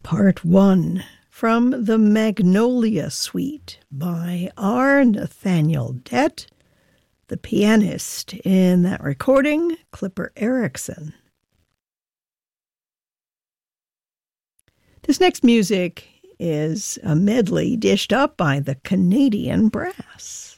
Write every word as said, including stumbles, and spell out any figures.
Part one from the Magnolia Suite by R. Nathaniel Dett, the pianist in that recording, Clipper Erickson. This next music is a medley dished up by the Canadian Brass.